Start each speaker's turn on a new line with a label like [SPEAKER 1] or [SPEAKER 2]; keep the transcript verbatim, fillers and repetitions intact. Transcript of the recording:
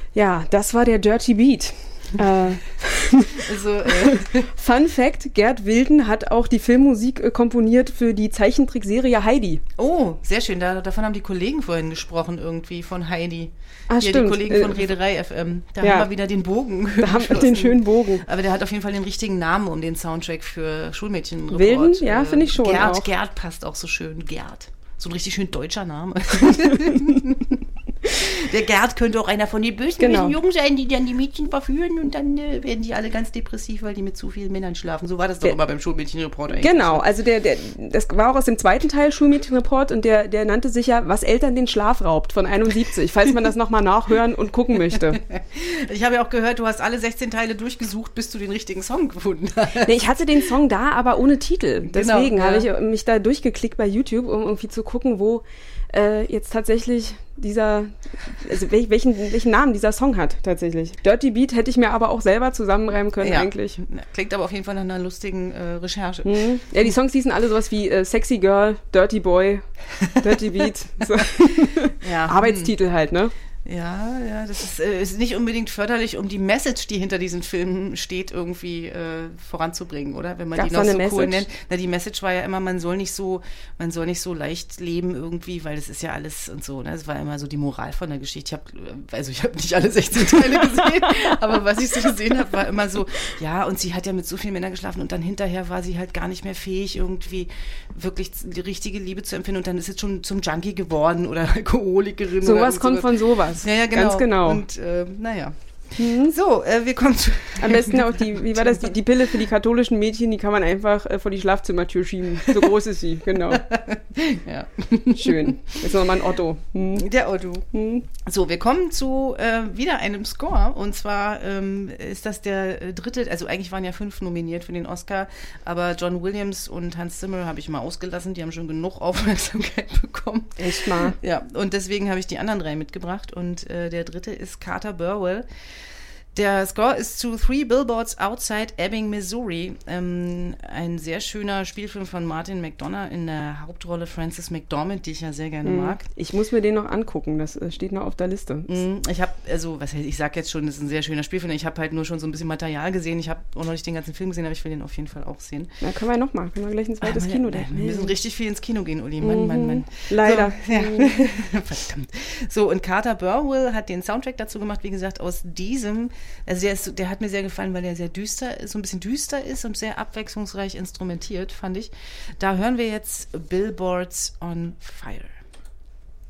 [SPEAKER 1] Ja, das war der Dirty Beat. äh,
[SPEAKER 2] also, äh.
[SPEAKER 1] Fun Fact, Gerd Wilden hat auch die Filmmusik äh, komponiert für die Zeichentrickserie Heidi.
[SPEAKER 2] Oh, sehr schön. Da, davon haben die Kollegen vorhin gesprochen irgendwie, von Heidi.
[SPEAKER 1] Ah,
[SPEAKER 2] Hier,
[SPEAKER 1] stimmt.
[SPEAKER 2] Die Kollegen von Reederei F M. Da
[SPEAKER 1] ja.
[SPEAKER 2] haben wir wieder den Bogen.
[SPEAKER 1] Da haben wir den schönen Bogen.
[SPEAKER 2] Aber der hat auf jeden Fall den richtigen Namen um den Soundtrack für Schulmädchenreport.
[SPEAKER 1] Wilden? Ja, finde ich schon.
[SPEAKER 2] Gerd,
[SPEAKER 1] auch.
[SPEAKER 2] Gerd passt auch so schön. Gerd. So ein richtig schön deutscher Name. Der Gerd könnte auch einer von den bösen,
[SPEAKER 1] genau.
[SPEAKER 2] bösen Jungen sein, die dann die Mädchen verführen und dann äh, werden die alle ganz depressiv, weil die mit zu vielen Männern schlafen. So war das doch der, immer beim Schulmädchenreport eigentlich.
[SPEAKER 1] Genau, also der, der, das war auch aus dem zweiten Teil Schulmädchenreport und der, der nannte sich ja, was Eltern den Schlaf raubt, von einundsiebzig, falls man das nochmal nachhören und gucken möchte.
[SPEAKER 2] Ich habe ja auch gehört, du hast alle sechzehn Teile durchgesucht, bis du den richtigen Song gefunden hast.
[SPEAKER 1] Nee, ich hatte den Song da, aber ohne Titel. Deswegen
[SPEAKER 2] genau,
[SPEAKER 1] habe
[SPEAKER 2] ja.
[SPEAKER 1] ich mich da durchgeklickt bei YouTube, um irgendwie zu gucken, wo äh, jetzt tatsächlich dieser, also welchen, welchen Namen dieser Song hat tatsächlich. Dirty Beat hätte ich mir aber auch selber zusammenreimen können
[SPEAKER 2] ja.
[SPEAKER 1] eigentlich.
[SPEAKER 2] Klingt aber auf jeden Fall nach einer lustigen äh, Recherche.
[SPEAKER 1] Mhm. Ja, die Songs hießen alle sowas wie äh, Sexy Girl, Dirty Boy, Dirty Beat. So.
[SPEAKER 2] Ja.
[SPEAKER 1] Arbeitstitel halt, ne?
[SPEAKER 2] Ja, ja, das ist, äh, ist nicht unbedingt förderlich, um die Message, die hinter diesen Filmen steht, irgendwie äh, voranzubringen, oder? Wenn man
[SPEAKER 1] Gab's
[SPEAKER 2] die noch
[SPEAKER 1] da
[SPEAKER 2] so
[SPEAKER 1] eine
[SPEAKER 2] cool
[SPEAKER 1] Message?
[SPEAKER 2] nennt. Na, die Message war ja immer, man soll nicht so, man soll nicht so leicht leben irgendwie, weil das ist ja alles und so, ne? Das war immer so die Moral von der Geschichte. Ich habe, also ich habe nicht alle sechzehn Teile gesehen, aber was ich so gesehen habe, war immer so, ja, und sie hat ja mit so vielen Männern geschlafen und dann hinterher war sie halt gar nicht mehr fähig, irgendwie wirklich die richtige Liebe zu empfinden und dann ist jetzt schon zum Junkie geworden oder Alkoholikerin.
[SPEAKER 1] Sowas
[SPEAKER 2] oder
[SPEAKER 1] kommt von sowas.
[SPEAKER 2] Ja, ja, genau.
[SPEAKER 1] Ganz genau.
[SPEAKER 2] Und äh, naja.
[SPEAKER 1] Mhm.
[SPEAKER 2] So, äh, wir kommen zu...
[SPEAKER 1] Am besten auch die, wie war das, die, die Pille für die katholischen Mädchen, die kann man einfach äh, vor die Schlafzimmertür schieben. So groß ist sie, genau.
[SPEAKER 2] Ja.
[SPEAKER 1] Schön. Jetzt nochmal ein Otto.
[SPEAKER 2] Hm. Der Otto. Hm. So, wir kommen zu äh, wieder einem Score. Und zwar ähm, ist das der äh, dritte, also eigentlich waren ja fünf nominiert für den Oscar, aber John Williams und Hans Zimmer habe ich mal ausgelassen. Die haben schon genug Aufmerksamkeit bekommen.
[SPEAKER 1] Echt mal?
[SPEAKER 2] Ja, und deswegen habe ich die anderen drei mitgebracht. Und äh, der dritte ist Carter Burwell. Der Score ist zu Three Billboards Outside Ebbing, Missouri. Ähm, ein sehr schöner Spielfilm von Martin McDonagh, in der Hauptrolle Frances McDormand, die ich ja sehr gerne
[SPEAKER 1] mhm.
[SPEAKER 2] mag.
[SPEAKER 1] Ich muss mir den noch angucken, das äh, steht noch auf der Liste.
[SPEAKER 2] Mhm. Ich habe, also, was heißt, ich sag jetzt schon, das ist ein sehr schöner Spielfilm. Ich habe halt nur schon so ein bisschen Material gesehen. Ich habe auch noch nicht den ganzen Film gesehen, aber ich will den auf jeden Fall auch sehen.
[SPEAKER 1] Na, können wir nochmal, können wir gleich ein zweites
[SPEAKER 2] ah,
[SPEAKER 1] Kino
[SPEAKER 2] ja,
[SPEAKER 1] denken.
[SPEAKER 2] Wir müssen richtig viel ins Kino gehen, Uli. Mann,
[SPEAKER 1] mhm.
[SPEAKER 2] Mann, Mann.
[SPEAKER 1] Leider.
[SPEAKER 2] So, ja. Verdammt. So, und Carter Burwell hat den Soundtrack dazu gemacht, wie gesagt, aus diesem, also der ist, der hat mir sehr gefallen, weil er sehr düster ist, so ein bisschen düster ist und sehr abwechslungsreich instrumentiert, fand ich. Da hören wir jetzt Billboards on Fire.